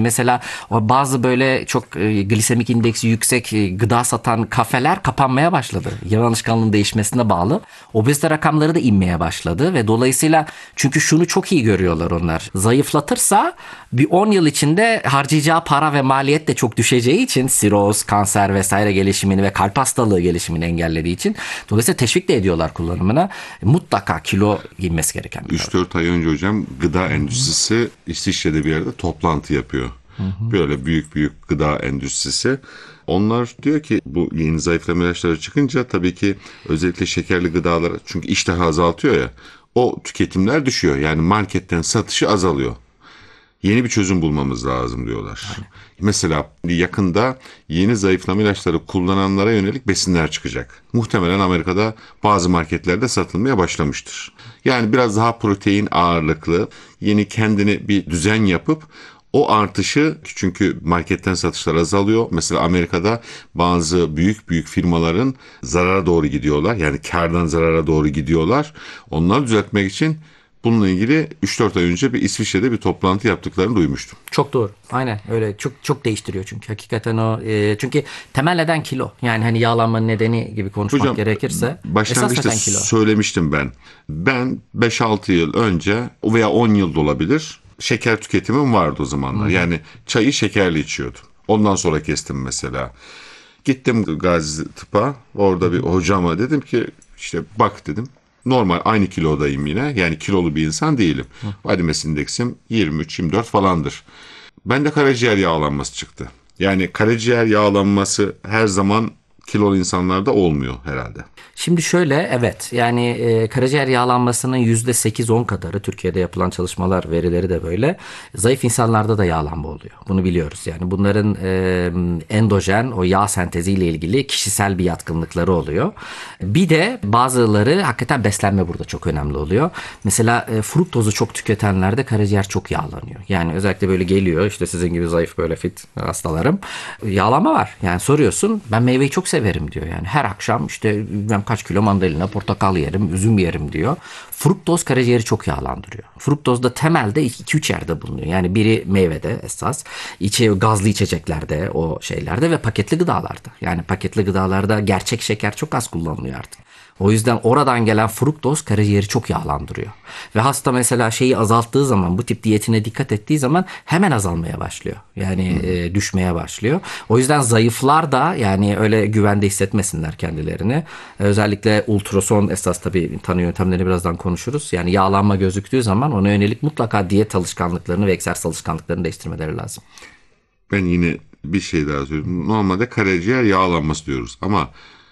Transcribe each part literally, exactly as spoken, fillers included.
Mesela bazı böyle çok e, glisemik indeksi yüksek e, gıda satan kafeler kapanmaya başladı. Yeme alışkanlığının değişmesine bağlı. Obezite rakamları da inmeye başladı ve dolayısıyla çünkü şunu çok iyi görüyorlar onlar. Zayıflatırsa bir on yıl içinde harcayacağı para ve maliyet de çok düşeceği için siroz, kanser vesaire gelişimini ve kalp hastalığı gelişimini engellediği için dolayısıyla teşvik de ediyorlar kullanımına. Mutlaka kilo inmesi gereken bir üç dört ay önce hocam gıda endüstrisi İsviçre'de bir yerde toplantı yapıyor. Hı hı. Böyle büyük büyük gıda endüstrisi. Onlar diyor ki bu yeni zayıflama ilaçları çıkınca tabii ki özellikle şekerli gıdalar çünkü iştahı azaltıyor ya o tüketimler düşüyor. Yani marketten satışı azalıyor. Yeni bir çözüm bulmamız lazım diyorlar. Aynen. Mesela yakında yeni zayıflama ilaçları kullananlara yönelik besinler çıkacak. Muhtemelen Amerika'da bazı marketlerde satılmaya başlamıştır. Yani biraz daha protein ağırlıklı, yeni kendini bir düzen yapıp o artışı çünkü marketten satışlar azalıyor. Mesela Amerika'da bazı büyük büyük firmaların zarara doğru gidiyorlar. Yani kardan zarara doğru gidiyorlar. Onları düzeltmek için bununla ilgili üç dört ay önce bir İsviçre'de bir toplantı yaptıklarını duymuştum. Çok doğru. Aynen öyle. Çok çok değiştiriyor çünkü. Hakikaten o e, çünkü temel neden kilo. Yani hani yağlanmanın nedeni gibi konuşmak Hocam, gerekirse. Başlangıçta söylemiştim ben. Ben beş altı yıl önce veya on yıl da olabilir. Şeker tüketimim vardı o zamanlar. Hmm. Yani çayı şekerli içiyordum. Ondan sonra kestim mesela. Gittim Gazi Tıp'a. Orada bir hocama dedim ki işte bak dedim. Normal aynı kilodayım yine. Yani kilolu bir insan değilim. Body mass indeksim yirmi üç yirmi dört falandır. Bende karaciğer yağlanması çıktı. Yani karaciğer yağlanması her zaman kilolu insanlarda olmuyor herhalde. Şimdi şöyle evet yani e, karaciğer yağlanmasının yüzde sekiz on kadarı Türkiye'de yapılan çalışmalar verileri de böyle. Zayıf insanlarda da yağlanma oluyor. Bunu biliyoruz. Yani bunların e, endojen o yağ senteziyle ilgili kişisel bir yatkınlıkları oluyor. Bir de bazıları hakikaten beslenme burada çok önemli oluyor. Mesela e, fruktozu çok tüketenlerde karaciğer çok yağlanıyor. Yani özellikle böyle geliyor işte sizin gibi zayıf böyle fit hastalarım. Yağlanma var. Yani soruyorsun ben meyveyi çok severim diyor. Yani her akşam işte ben kaç kilo mandalina, portakal yerim, üzüm yerim diyor. Fruktoz karaciğeri çok yağlandırıyor. Fruktoz da temelde iki üç yerde bulunuyor. Yani biri meyvede esas, içe gazlı içeceklerde, o şeylerde ve paketli gıdalarda. Yani paketli gıdalarda gerçek şeker çok az kullanılıyor artık. O yüzden oradan gelen fruktoz karaciğeri çok yağlandırıyor. Ve hasta mesela şeyi azalttığı zaman, bu tip diyetine dikkat ettiği zaman hemen azalmaya başlıyor. Yani hmm. e, düşmeye başlıyor. O yüzden zayıflar da yani öyle güvende hissetmesinler kendilerini. Özellikle ultrason esas tabii tanı yöntemlerini birazdan konuşuruz. Yani yağlanma gözüktüğü zaman ona yönelik mutlaka diyet alışkanlıklarını ve egzersiz alışkanlıklarını değiştirmeleri lazım. Ben yine bir şey daha söyleyeyim. Normalde karaciğer yağlanması diyoruz ama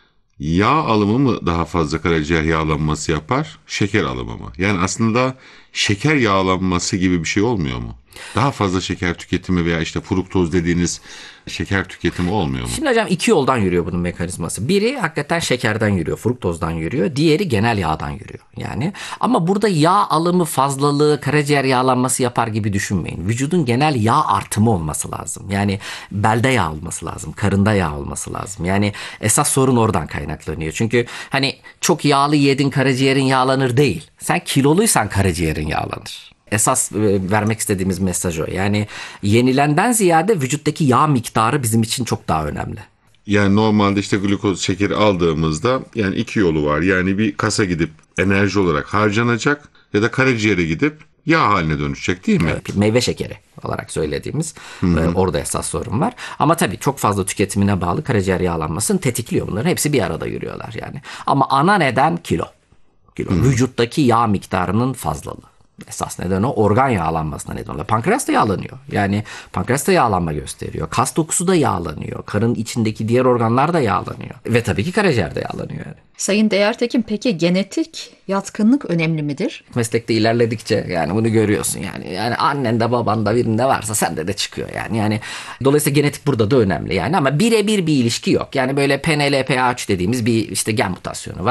yağ alımı mı daha fazla karaciğer yağlanması yapar, şeker alımı mı? Yani aslında şeker yağlanması gibi bir şey olmuyor mu? Daha fazla şeker tüketimi veya işte fruktoz dediğiniz şeker tüketimi olmuyor mu? Şimdi hocam iki yoldan yürüyor bunun mekanizması. Biri hakikaten şekerden yürüyor, fruktozdan yürüyor. Diğeri genel yağdan yürüyor. Yani ama burada yağ alımı fazlalığı karaciğer yağlanması yapar gibi düşünmeyin. Vücudun genel yağ artımı olması lazım. Yani belde yağ olması lazım, karında yağ olması lazım. Yani esas sorun oradan kaynaklanıyor. Çünkü hani çok yağlı yedin karaciğerin yağlanır değil. Sen kiloluysan karaciğerin yağlanır. Esas vermek istediğimiz mesaj o. Yani yenilenden ziyade vücuttaki yağ miktarı bizim için çok daha önemli. Yani normalde işte glukoz şekeri aldığımızda yani iki yolu var. Yani bir kasa gidip enerji olarak harcanacak ya da karaciğere gidip yağ haline dönüşecek değil mi? Evet, meyve şekeri olarak söylediğimiz e, orada esas sorun var. Ama tabii çok fazla tüketimine bağlı karaciğer yağlanmasını tetikliyor. Bunların hepsi bir arada yürüyorlar yani. Ama ana neden kilo. Kilo. Vücuttaki yağ miktarının fazlalığı. Esas neden o organ yağlanmasına neden oluyor. Pankreas da yağlanıyor. Yani pankreas da yağlanma gösteriyor. Kas dokusu da yağlanıyor. Karın içindeki diğer organlar da yağlanıyor. Ve tabii ki karaciğer de yağlanıyor yani. Sayın Değertekin, peki genetik yatkınlık önemli midir? Meslekte ilerledikçe yani bunu görüyorsun yani. Yani annen de baban da birinde varsa sende de çıkıyor yani. Yani dolayısıyla genetik burada da önemli yani ama birebir bir ilişki yok. Yani böyle P N L P A üç dediğimiz bir işte gen mutasyonu var.